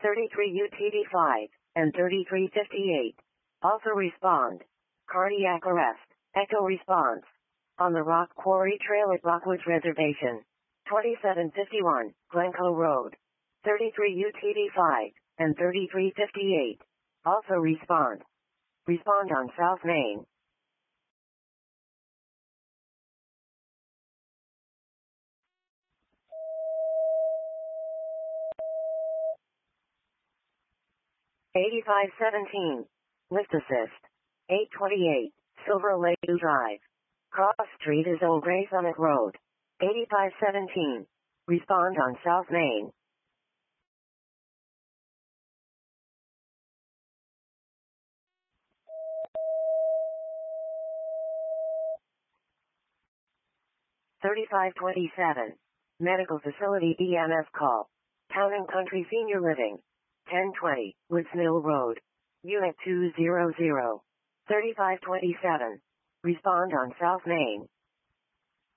33UTD5, and 3358. Also respond. Cardiac arrest. Echo response. On the Rock Quarry Trail at Rockwood Reservation. 2751, Glencoe Road. 33UTD5, and 3358. Also respond. Respond on South Main. $85.17. Lift assist. 828. Silver Lake Drive. Cross Street is Old Gray Summit Road. 8517. Respond on South Main. $35.27. Medical Facility EMS call. Town and Country Senior Living. 1020, Woods Mill Road. Unit 200. $35.27. Respond on South Main.